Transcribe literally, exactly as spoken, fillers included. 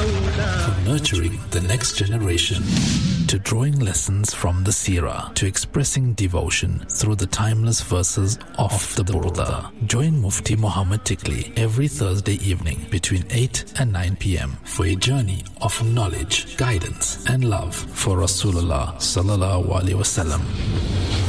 From nurturing the next generation, to drawing lessons from the Seerah, to expressing devotion through the timeless verses of the Burda. Join Mufti Muhammad Tikli every Thursday evening between eight and nine p.m. for a journey of knowledge, guidance and love for Rasulullah sallallahu alaihi wasallam.